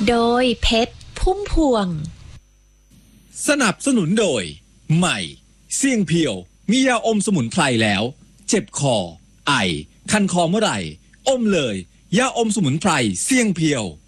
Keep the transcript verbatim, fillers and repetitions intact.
โดยเพชรพุ่มพวงสนับสนุนโดยใหม่เสี่ยงเพียวมียาอมสมุนไพรแล้วเจ็บคอไอคันคอเมื่อไหร่อมเลยยาอมสมุนไพรเสี่ยงเพียว